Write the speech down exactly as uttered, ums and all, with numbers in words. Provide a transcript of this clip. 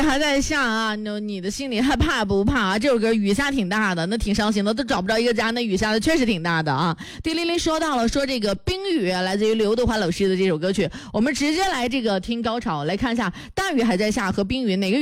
还在下啊，你你的心里害怕不怕啊？这首歌雨下挺大的，那挺伤心的，都找不着一个家，那雨下的确实挺大的啊。D零零说到了说这个冰雨来自于刘德华老师的这首歌曲，我们直接来这个听高潮，来看一下大雨还在下和冰雨哪个